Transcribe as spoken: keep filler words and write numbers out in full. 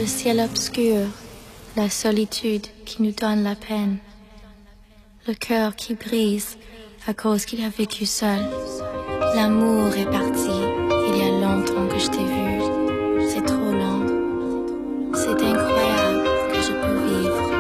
le ciel obscur, la solitude qui nous donne la peine, le cœur qui brise à cause qu'il a vécu seul. L'amour est parti, il y a longtemps que je t'ai vu,